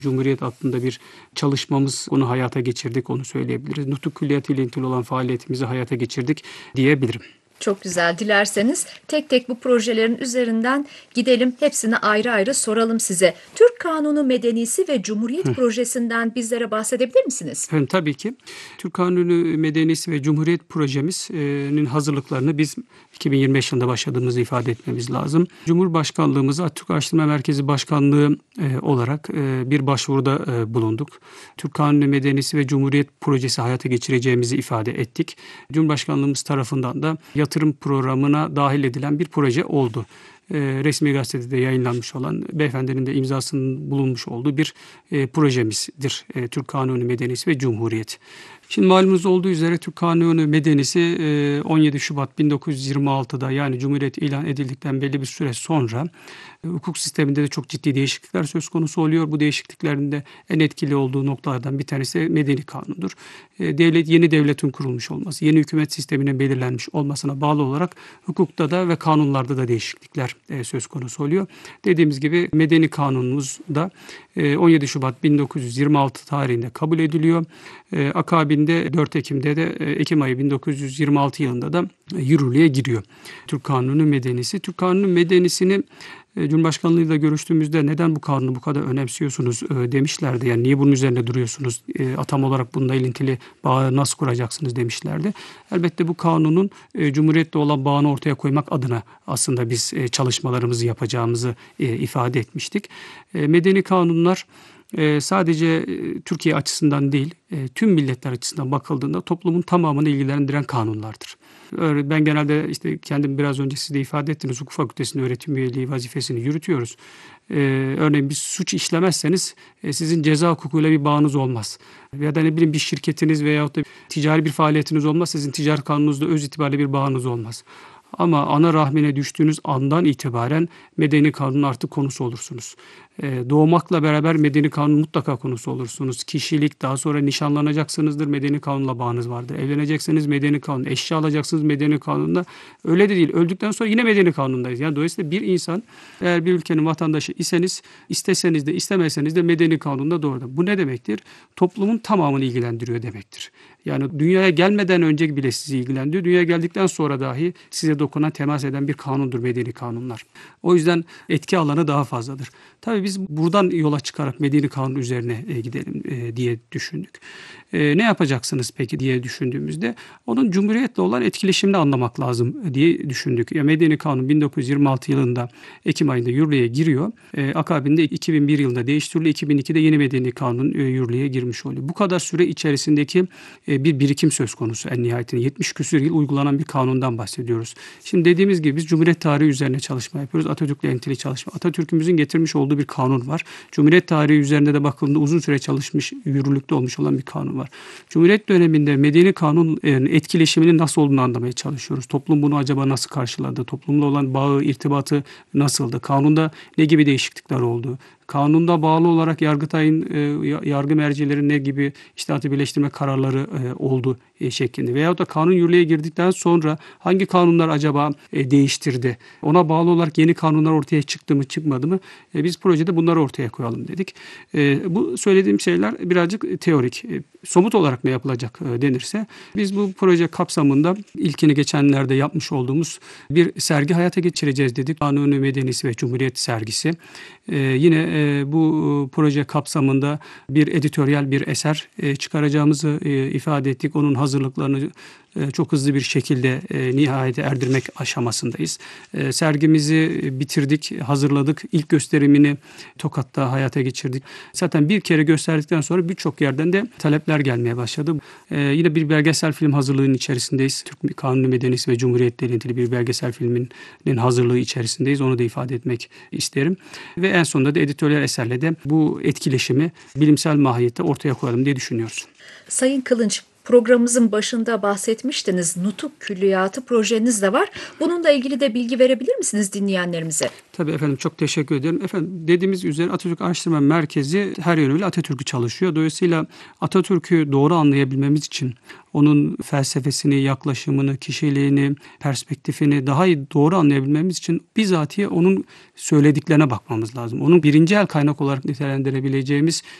Cumhuriyet adında bir çalışmamız, onu hayata geçirdik, onu söyleyebiliriz. Nutuk Külliyatı ile ilgili olan faaliyetimizi hayata geçirdik diyebilirim. Çok güzel. Dilerseniz tek tek bu projelerin üzerinden gidelim. Hepsini ayrı ayrı soralım size. Türk Kanunu Medenisi ve Cumhuriyet Projesi'nden bizlere bahsedebilir misiniz? Efendim, tabii ki. Türk Kanunu Medenisi ve Cumhuriyet Projemizin hazırlıklarını biz 2025 yılında başladığımızı ifade etmemiz lazım. Cumhurbaşkanlığımız Atatürk Araştırma Merkezi Başkanlığı olarak bir başvuruda bulunduk. Türk Kanunu Medenisi ve Cumhuriyet Projesi hayata geçireceğimizi ifade ettik. Cumhurbaşkanlığımız tarafından da yatırım programına dahil edilen bir proje oldu. Resmi gazetede de yayınlanmış olan, beyefendinin de imzasının bulunmuş olduğu bir projemizdir. Türk Kanunu Medenisi ve Cumhuriyet. Şimdi malumunuz olduğu üzere Türk Kanunu Medenisi 17 Şubat 1926'da, yani Cumhuriyet ilan edildikten belli bir süre sonra hukuk sisteminde de çok ciddi değişiklikler söz konusu oluyor. Bu değişikliklerin de en etkili olduğu noktalardan bir tanesi Medeni Kanun'dur. Yeni devletin kurulmuş olması, yeni hükümet sisteminin belirlenmiş olmasına bağlı olarak hukukta da ve kanunlarda da değişiklikler söz konusu oluyor. Dediğimiz gibi Medeni Kanunumuz da 17 Şubat 1926 tarihinde kabul ediliyor. Akabinde 4 Ekim'de de Ekim ayı 1926 yılında da yürürlüğe giriyor Türk Kanunu Medenisi. Türk Kanunu Medenisi'ni Cumhurbaşkanlığıyla görüştüğümüzde neden bu kanunu bu kadar önemsiyorsunuz demişlerdi. Yani niye bunun üzerinde duruyorsunuz? Atam olarak bununla ilintili bağı nasıl kuracaksınız demişlerdi. Elbette bu kanunun Cumhuriyet'le olan bağını ortaya koymak adına aslında biz çalışmalarımızı yapacağımızı ifade etmiştik. Medeni kanunlar sadece Türkiye açısından değil, tüm milletler açısından bakıldığında toplumun tamamını ilgilendiren kanunlardır. Ben genelde kendim biraz önce siz de ifade ettiniz, hukuk fakültesinde öğretim üyeliği vazifesini yürütüyoruz. Örneğin bir suç işlemezseniz sizin ceza hukukuyla bir bağınız olmaz. Ya da bir şirketiniz veyahut da ticari bir faaliyetiniz olmaz, sizin ticari kanununuzda öz itibariyle bir bağınız olmaz. Ama ana rahmine düştüğünüz andan itibaren medeni kanunun artık konusu olursunuz. Doğmakla beraber medeni kanun mutlaka konusu olursunuz. Kişilik, daha sonra nişanlanacaksınızdır, medeni kanunla bağınız vardır. Evleneceksiniz, medeni kanun. Eşya alacaksınız, medeni kanunla. Öyle de değil. Öldükten sonra yine medeni kanundayız. Yani dolayısıyla bir insan, eğer bir ülkenin vatandaşı iseniz, isteseniz de istemeseniz de medeni kanunda doğrudur. Bu ne demektir? Toplumun tamamını ilgilendiriyor demektir. Yani dünyaya gelmeden önce bile sizi ilgilendiriyor. Dünyaya geldikten sonra dahi size dokunan, temas eden bir kanundur medeni kanunlar. O yüzden etki alanı daha fazladır. Tabii biz buradan yola çıkarak medeni kanun üzerine gidelim diye düşündük. Ne yapacaksınız peki diye düşündüğümüzde onun Cumhuriyet'le olan etkileşimini anlamak lazım diye düşündük. Medeni Kanun 1926 yılında Ekim ayında yürürlüğe giriyor. Akabinde 2001 yılında değiştiriliyor. 2002'de yeni Medeni Kanun yürürlüğe girmiş oluyor. Bu kadar süre içerisindeki bir birikim söz konusu en nihayetinde. 70 küsur yıl uygulanan bir kanundan bahsediyoruz. Şimdi dediğimiz gibi biz Cumhuriyet tarihi üzerine çalışma yapıyoruz. Atatürk'le ilintili çalışma. Atatürk'ümüzün getirmiş olduğu bir kanun var. Cumhuriyet tarihi üzerinde de bakıldığında uzun süre çalışmış, yürürlükte olmuş olan bir kanun var. Cumhuriyet döneminde medeni kanun etkileşiminin nasıl olduğunu anlamaya çalışıyoruz. Toplum bunu acaba nasıl karşıladı? Toplumla olan bağı, irtibatı nasıldı? Kanunda ne gibi değişiklikler oldu? Kanunda bağlı olarak Yargıtay'ın, yargı mercilerin ne gibi içtihatı birleştirme kararları oldu şeklinde. Veyahut da kanun yürürlüğe girdikten sonra hangi kanunlar acaba değiştirdi? Ona bağlı olarak yeni kanunlar ortaya çıktı mı, çıkmadı mı? Biz projede bunları ortaya koyalım dedik. Bu söylediğim şeyler birazcık teorik. Somut olarak ne yapılacak denirse, biz bu proje kapsamında ilkini geçenlerde yapmış olduğumuz bir sergi hayata geçireceğiz dedik. Kanuni Medenisi ve Cumhuriyet sergisi. Yine bu proje kapsamında bir editoryal bir eser çıkaracağımızı ifade ettik. Onun hazırlıklarını çok hızlı bir şekilde nihayete erdirmek aşamasındayız. Sergimizi bitirdik, hazırladık. İlk gösterimini Tokat'ta hayata geçirdik. Zaten bir kere gösterdikten sonra birçok yerden de talepler gelmeye başladı. Yine bir belgesel film hazırlığının içerisindeyiz. Türk Kanunu Medenisi ve Cumhuriyet'le ilintili bir belgesel filminin hazırlığı içerisindeyiz. Onu da ifade etmek isterim. Ve en sonunda da editoryal eserle de bu etkileşimi bilimsel mahiyette ortaya koyalım diye düşünüyoruz. Sayın Kılınç, Programımızın başında bahsetmiştiniz. Nutuk Külliyatı projeniz de var. Bununla ilgili de bilgi verebilir misiniz dinleyenlerimize? Tabii efendim, çok teşekkür ederim. Efendim, dediğimiz üzere Atatürk Araştırma Merkezi her yönüyle Atatürk'ü çalışıyor. Dolayısıyla Atatürk'ü doğru anlayabilmemiz için onun felsefesini, yaklaşımını, kişiliğini, perspektifini daha iyi doğru anlayabilmemiz için bizatihi onun söylediklerine bakmamız lazım. Onun birinci el kaynak olarak nitelendirebileceğimiz